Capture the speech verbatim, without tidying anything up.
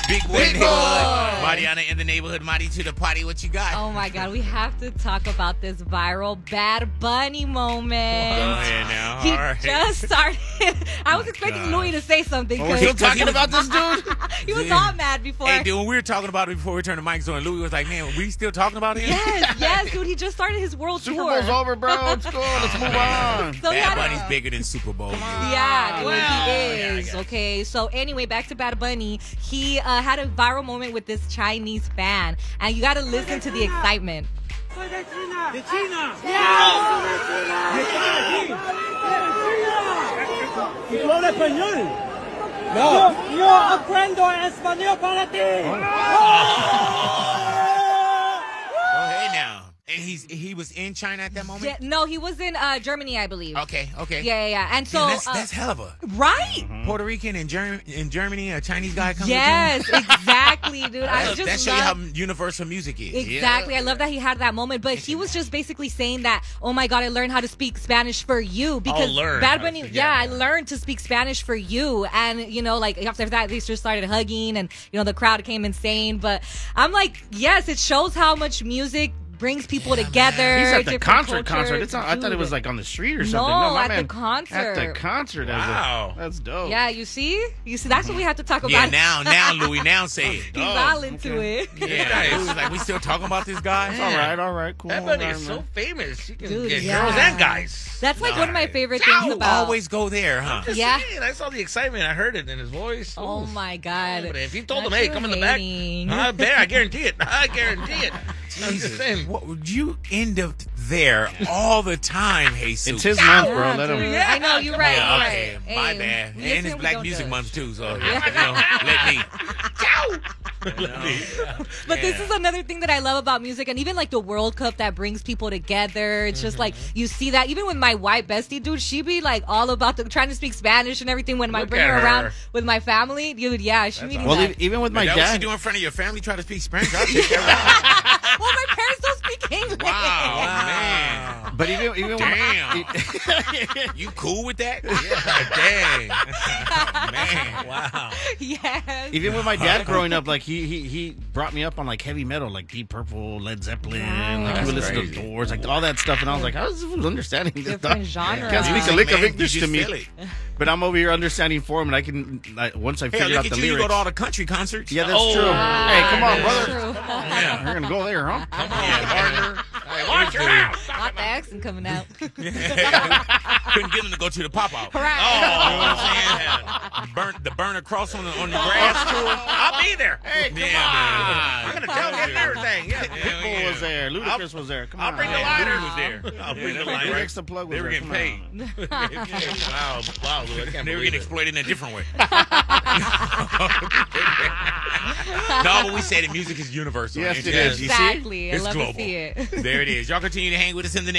Big boy in the neighborhood. Mariana in the neighborhood. Marty to the party. What you got? Oh my God, we have to talk about this viral Bad Bunny moment. Go ahead now. He All right. just started. I was expecting gosh. Louis to say something. Oh, we're still talking about this dude? He was all mad before. Hey, dude, when we were talking about it before we turned the mics on, Louis was like, man, we still talking about him? Yes, yes, dude. He just started his world Super tour. Bowl's over, bro. Let's go. Let's move on. So he Bad had a- Bunny's bigger than Super Bowl. Yeah, dude, Well, he yeah, I is. guess. Okay, so anyway, back to Bad Bunny. He uh, had a viral moment with this Chinese fan, and you got to listen to the excitement. Soy de China. De China. ¿Y tú hablas español? No. Yo, yo aprendo español para ti. Go ahead now. And he's he was in China at that moment? Yeah, no, he was in uh, Germany, I believe. Okay, okay. Yeah, yeah, yeah. And so Man, that's, uh, that's hell of a right. Puerto Rican in, Germ- in Germany, a Chinese guy coming Yes, exactly, dude. I with you? just That show you how love. universal music is. Exactly. I love that he had that moment, but he was just basically saying that, oh my God, I learned how to speak Spanish for you because learn Bad how to Bunny, speak- yeah, yeah. I learned to speak Spanish for you. And, you know, like after that, they just started hugging and, you know, the crowd came insane. But I'm like, yes, it shows how much music brings people together. He's at the different concert cultures. concert. It's not, I thought it Dude. was like on the street or No, something. No, my at the man, concert. At the concert. That's a- Wow. That's dope. Yeah, you see? You see, that's what we have to talk about. Yeah, now, now, Louis, now say it. He's Oh, all into okay. it. Yeah, Louis was like, we still talking about this guy? It's all right, all right, cool. Bad Bunny all is right, so man. famous. She can Dude, get yeah. girls and guys. That's like one of my Alright. favorite things You about. always go there, huh? Just Yeah. saying, I saw the excitement. I heard it in his voice. Oh Oof. my God. But if you told Not him, hey, you come in the back, hating. I bet, I guarantee it. I guarantee it. I'm just Jesus, saying. what, would you end up there all the time, Jesus? It's his month, bro. Yeah, Let him. dude. Yeah, I know, you're right. Yeah, you're okay, right. my Hey, bad. we And listen, it's we Black don't Music judge. Month, too, so, Yeah. you know, let me. But this Yeah. is another thing that I love about music, and even like the World Cup that brings people together. It's just like you see that even with my white bestie, dude. She be like all about the trying to speak Spanish and everything when I Look bring at her, her. around with my family, dude. Yeah, she be Well, like, e- even with my Is that what you dad. do in front of your family? Try to speak Spanish? I'll take that. well, my parents don't speak English. Wow, man. But even even Damn. when You cool with that? Yeah, dang. Man. Wow. Yes. even with my dad growing up, like he he he brought me up on like heavy metal, like Deep Purple, Led Zeppelin. Like he That's would listen crazy. to Doors, like all that stuff, and I was like, how is this understanding this Different stuff? genre. Can't speak a Music, lick of man, English you to just me. feel it. But I'm over here understanding for him, and I can like, once I Hey, figure look out at the you. You lyrics. go to all the country concerts. Yeah, that's Oh, true. wow. Hey, come on, That's brother. true. Yeah. We're gonna go there, huh? Come on, partner. Hey, watch your mouth. Not the accent coming out. Couldn't get them to go to the pop-out. Right. Oh, you know what I'm saying? Burn, the burn across on the, on the grass tour. I'll be there. Hey, come I'm on. gonna tell him everything. Yeah. Pitbull was there. Ludacris was there. Come I'll on. bring the Yeah, lighter. Louis was there. I'll bring Yeah, the they were lighter. great. Extra plug was They were there. getting Come paid. on. Wow, wow, Lou, I can't They were believe getting it. exploited in a different way. No, but we said it. Music is universal. Yes, it It's- is. You see? Exactly. I It's love global. to see it. There it is. Y'all continue to hang with us in the